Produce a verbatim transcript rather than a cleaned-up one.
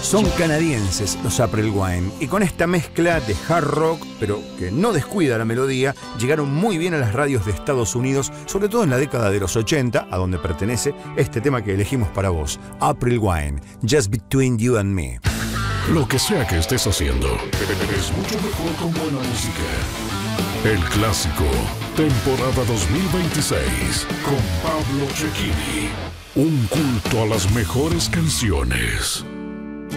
Son canadienses los April Wine y con esta mezcla de hard rock, pero que no descuida la melodía, llegaron muy bien a las radios de Estados Unidos, sobre todo en la década de los ochenta, a donde pertenece este tema que elegimos para vos, April Wine, Just Between You and Me. Lo que sea que estés haciendo, es mucho mejor con buena música. El Clásico, temporada dos mil veintiséis, con Pablo Cecchini. Un culto a las mejores canciones.